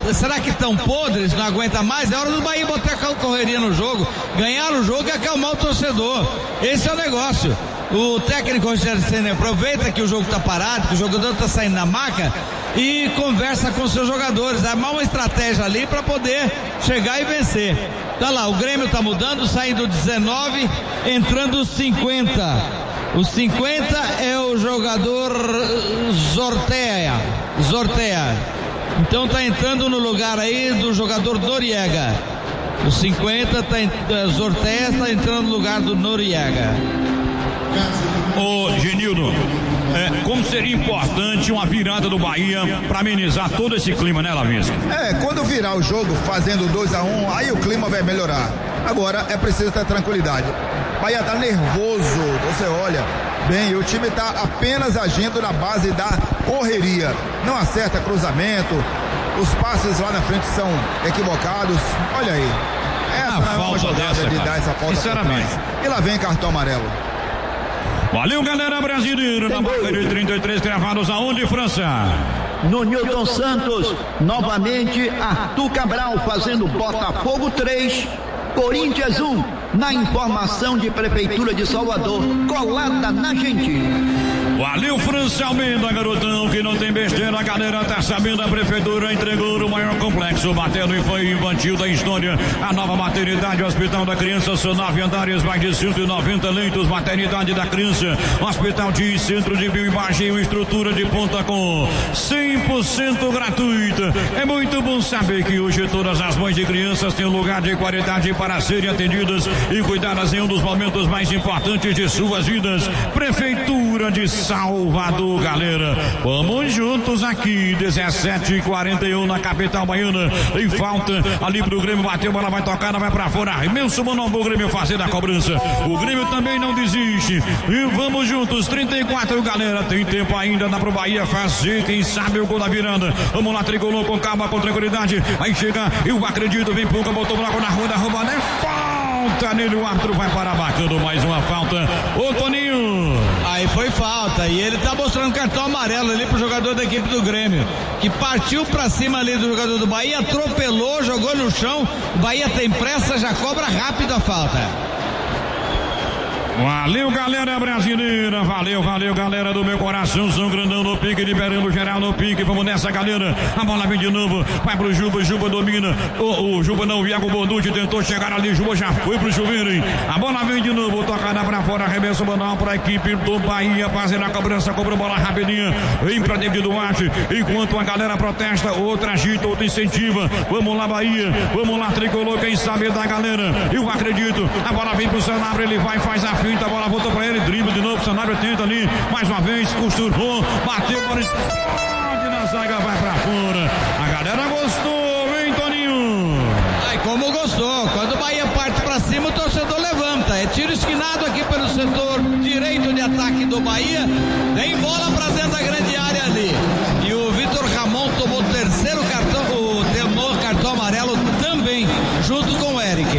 será que estão podres, não aguenta mais? É hora do Bahia botar correria no jogo, ganhar o jogo e acalmar o torcedor. Esse é o negócio. O técnico Rogério Ceni aproveita que o jogo está parado, que o jogador está saindo na maca e conversa com seus jogadores, armar uma estratégia ali para poder chegar e vencer. Tá lá, o Grêmio está mudando, saindo 19, entrando 50. O 50 é o jogador Zortea. Então tá entrando no lugar aí do jogador Noriega. O 50 Zortea está entrando no lugar do Noriega. Ô Genildo, como seria importante uma virada do Bahia para amenizar todo esse clima, né, Lavinski? Quando virar o jogo fazendo 2-1, aí o clima vai melhorar. Agora é preciso ter tranquilidade. O Bahia tá nervoso, você olha bem, o time tá apenas agindo na base da correria, não acerta cruzamento, os passes lá na frente são equivocados. Olha aí, essa não é uma jogada de dar essa falta, sinceramente. E lá vem cartão amarelo. Valeu, galera brasileira, na marca de 33 cravados aonde, França? No Newton Santos, novamente Arthur Cabral fazendo Botafogo 3, Corinthians 1, na informação de Prefeitura de Salvador, colada na gente. Valeu, França Almeida, garotão, que não tem besteira, a galera tá sabendo, a Prefeitura entregou o maior complexo materno e infantil da história, a nova maternidade, Hospital da Criança, são 9 andares, mais de 190 leitos, maternidade da criança, hospital de centro de bioimagem, uma estrutura de ponta com 100% gratuita. É muito bom saber que hoje todas as mães de crianças têm um lugar de qualidade para serem atendidas e cuidadas em um dos momentos mais importantes de suas vidas. Prefeitura de Salvador, galera, vamos juntos aqui, 17h41 na capital baiana, em falta ali pro Grêmio, bateu, bola vai tocada, vai pra fora, imenso monobol, o Grêmio fazer a cobrança, o Grêmio também não desiste, e vamos juntos, 34, galera, tem tempo ainda, dá pro Bahia fazer, quem sabe o gol da virada, vamos lá, tricolor, com calma, com tranquilidade, aí chega, eu acredito, vem Puca, botou o bloco na rua da roubada, é falta nele, o árbitro vai parar marcando mais uma falta, ô Toninho. Aí foi falta, e ele tá mostrando cartão amarelo ali pro jogador da equipe do Grêmio, que partiu pra cima ali do jogador do Bahia, atropelou, jogou no chão, o Bahia tem pressa, já cobra rápido a falta. Valeu, galera brasileira, valeu, galera do meu coração, São Grandão no pique, liberando geral no pique, vamos nessa, galera, a bola vem de novo, vai pro Juba domina, o Juba não, o Iago Bonucci tentou chegar ali, Juba já foi pro Chuveiro, a bola vem de novo, tocada pra fora, arremesso manual pra equipe do Bahia, fazendo a cobrança, cobrou bola rapidinha, vem pra David Duarte, enquanto a galera protesta, outra agita, outra incentiva, vamos lá Bahia, vamos lá tricolor, quem sabe da galera, eu acredito, a bola vem pro Sanabria, ele vai, faz a finta, a bola voltou pra ele, dribla de novo, Sanabria tenta ali, mais uma vez, costurou, bateu, bola explode na zaga, vai pra fora, a galera gostou, hein, Toninho? Ai, como gostou, quando o Bahia parte pra cima, o torcedor levanta, é tiro esquinado aqui pelo setor direito de ataque do Bahia, vem bola pra dentro da grande área ali, e o Vitor Ramon tomou o terceiro cartão, cartão amarelo também, junto com o Eric.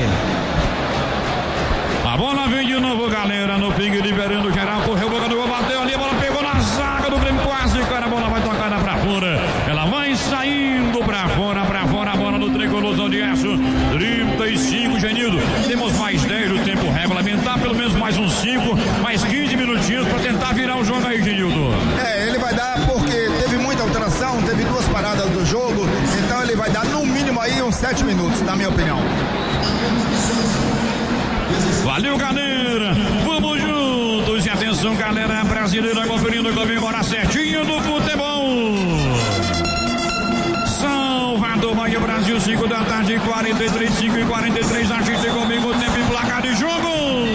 A bola vem de novo, galera, no ping, liberando geral, correu, boca do gol, bateu ali, a bola pegou na zaga do Grêmio, quase, cara, a bola vai tocada pra fora, ela vai saindo pra fora, a bola no tricolor de Aço, 35, Genildo, temos mais 10 do tempo regulamentar, pelo menos mais uns 5, mais 15 minutinhos pra tentar virar o jogo aí, Genildo. Ele vai dar porque teve muita alteração, teve 2 paradas do jogo, então ele vai dar no mínimo aí uns 7 minutos, na minha opinião. Valeu, galera, vamos juntos e atenção, galera brasileira, conferindo comigo agora certinho do futebol. Salvador, Bahia, Brasil, 5 da tarde, 43, 5h43, agite comigo o tempo e placar de jogo.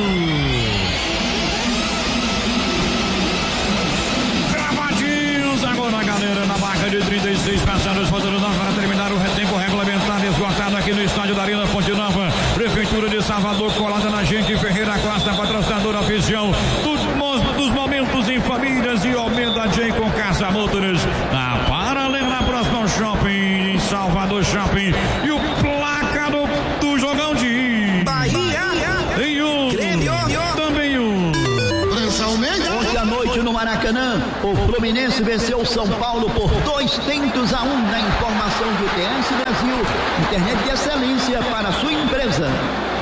Gravadinhos agora, galera, na marca de 36, passando os faltando para terminar o tempo regulamentar, esgotado aqui no estádio da Arena Fonte Nova, Prefeitura de Salvador, colada na gente, Ferreira Costa, patrocinadora oficial dos momentos em famílias e Almeida J com Casa Motors, na paralela próxima Shopping, em Salvador Shopping, e o placa do jogão de Bahia em um, Grêmio também um. Ontem à noite no Maracanã, o Fluminense venceu o São Paulo por 2-1 na informação de TS. Internet de excelência para a sua empresa.